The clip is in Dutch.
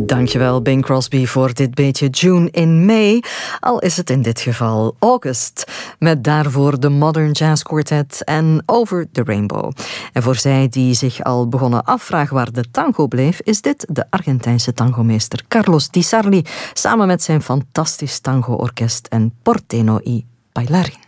Dankjewel, Bing Crosby, voor dit beetje June in May. Al is het in dit geval August. Met daarvoor de Modern Jazz Quartet en Over the Rainbow. En voor zij die zich al begonnen afvragen waar de tango bleef, is dit de Argentijnse tangomeester Carlos Di Sarli samen met zijn fantastisch tango-orkest en Porteño y Bailarín.